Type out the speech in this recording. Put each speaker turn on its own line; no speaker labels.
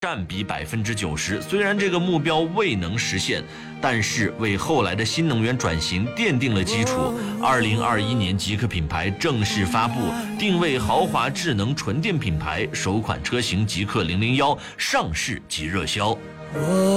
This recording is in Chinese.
占比90%。虽然这个目标未能实现，但是为后来的新能源转型奠定了基础。2021年极客品牌正式发布，定位豪华智能纯电品牌，首款车型极客001上市即热销。